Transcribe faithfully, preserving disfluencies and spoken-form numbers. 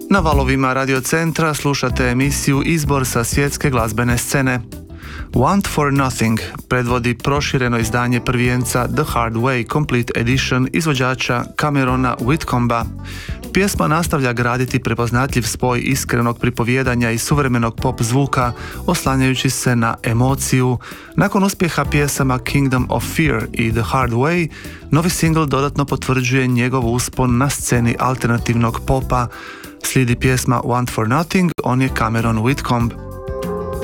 Na valovima Radio Centra slušate emisiju Izbor sa svjetske glazbene scene. Want for Nothing predvodi prošireno izdanje prvijenca The Hard Way Complete Edition izvođača Camerona Whitcomba. Pjesma nastavlja graditi prepoznatljiv spoj iskrenog pripovijedanja i suvremenog pop zvuka, oslanjajući se na emociju. Nakon uspjeha pjesama Kingdom of Fear i The Hard Way, novi singl dodatno potvrđuje njegov uspon na sceni alternativnog popa. Slijedi pjesma Want for Nothing, on je Cameron Whitcomb.